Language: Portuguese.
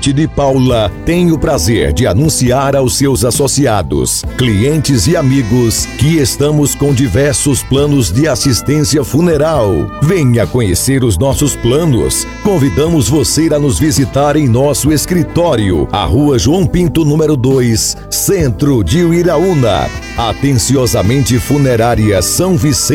de Paula tem o prazer de anunciar aos seus associados, clientes e amigos que estamos com diversos planos de assistência funeral. Venha conhecer os nossos planos. Convidamos você a nos visitar em nosso escritório, a Rua João Pinto, número 2, Centro de Uiraúna. Atenciosamente Funerária São Vicente.